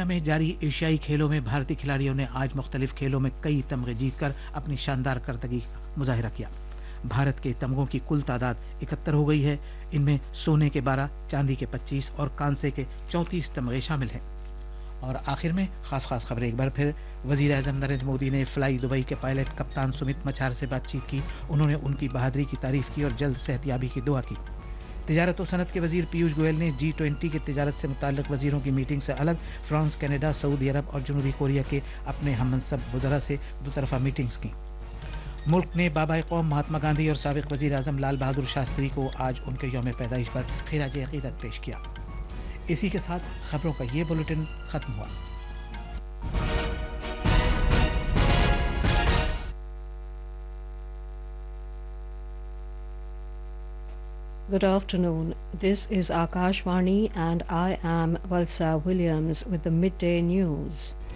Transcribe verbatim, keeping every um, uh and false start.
میں جاری ایشیائی کھیلوں میں بھارتی کھلاڑیوں نے آج مختلف کھیلوں میں کئی تمغے جیت کر اپنی شاندار کارکردگی کا مظاہرہ کیا. بھارت کے تمغوں کی کل تعداد اکہتر ہو گئی ہے. ان میں سونے کے بارہ، چاندی کے پچیس اور کانسے کے چونتیس تمغے شامل ہیں. اور آخر میں خاص خاص خبریں ایک بار پھر. وزیر اعظم نریندر مودی نے فلائی دبئی کے پائلٹ کپتان سمت مچھار سے بات چیت کی. انہوں نے ان کی بہادری کی تعریف کی اور جلد صحت یابی کی دعا کی. تجارت و صنعت کے وزیر پیوش گوئل نے جی ٹوئنٹی کے تجارت سے متعلق وزیروں کی میٹنگ سے الگ فرانس، کینیڈا، سعودی عرب اور جنوبی کوریا کے اپنے ہم منصب وزراء سے دو طرفہ میٹنگز کی. ملک نے بابا قوم مہاتما گاندھی اور سابق وزیر اعظم لال بہادر شاستری کو آج ان کے یوم پیدائش پر خراج عقیدت پیش کیا. اسی کے ساتھ خبروں کا یہ بلیٹن ختم ہوا. Good afternoon. This is Akashvani and I am Valsa Williams with the midday news.